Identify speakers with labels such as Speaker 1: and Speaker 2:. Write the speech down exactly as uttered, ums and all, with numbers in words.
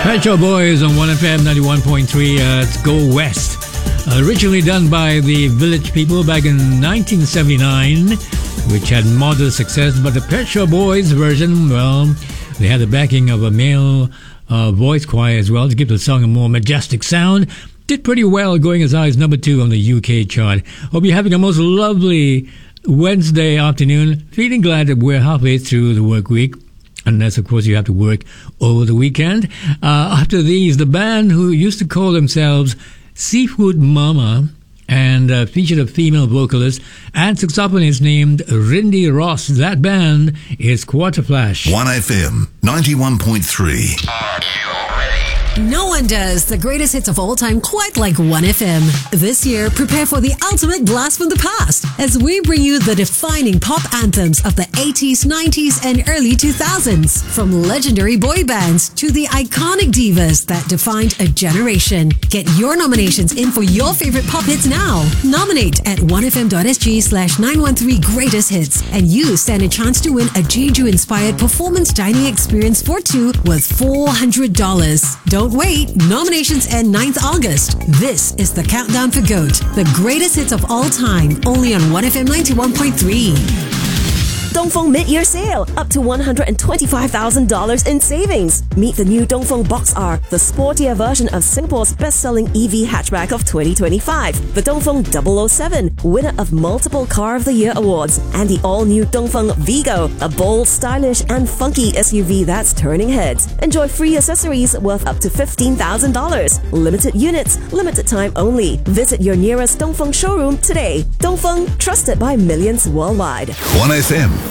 Speaker 1: Pet Shop Boys on one F M ninety-one point three. Uh, let's go west. Uh, originally done by the Village People back in nineteen seventy-nine, which had modest success. But the Pet Shop Boys version, well, they had the backing of a male uh, voice choir as well to give the song a more majestic sound. Did pretty well, going as high as number two on the U K chart. Hope you're having a most lovely Wednesday afternoon. Feeling glad that we're halfway through the work week. Unless, of course, you have to work over the weekend. Uh, after these, the band who used to call themselves Seafood Mama and uh, featured a female vocalist and saxophonist named Rindy Ross. That band is Quarterflash.
Speaker 2: one F M ninety-one point three.
Speaker 3: No one does the greatest hits of all time quite like one F M. This year, prepare for the ultimate blast from the past as we bring you the defining pop anthems of the eighties, nineties, and early two thousands. From legendary boy bands to the iconic divas that defined a generation. Get your nominations in for your favorite pop hits now. Nominate at one F M dot S G slash nine one three greatest hits, and you stand a chance to win a Jeju-inspired performance dining experience for two worth four hundred dollars. Don't Don't wait. Nominations end ninth August. This is the countdown for GOAT, the greatest hits of all time, only on one F M ninety-one point three.
Speaker 4: Dongfeng Mid-Year Sale, up to one hundred twenty-five thousand dollars in savings. Meet the new Dongfeng Box R, the sportier version of Singapore's best-selling E V hatchback of twenty twenty-five. The Dongfeng double oh seven, winner of multiple Car of the Year awards. And the all-new Dongfeng Vigo, a bold, stylish and funky S U V that's turning heads. Enjoy free accessories worth up to fifteen thousand dollars. Limited units, limited time only. Visit your nearest Dongfeng showroom today. Dongfeng, trusted by millions worldwide.
Speaker 2: one F M